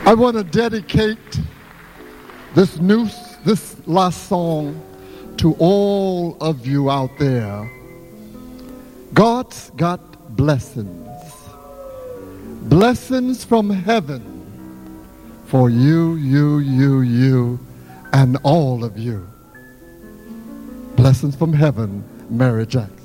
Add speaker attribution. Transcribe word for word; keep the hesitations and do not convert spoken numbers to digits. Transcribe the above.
Speaker 1: I want to dedicate this new, this last song to all of you out there. God's got blessings. Blessings from heaven for you, you, you, you, and all of you. Blessings from heaven, Mary Jackson.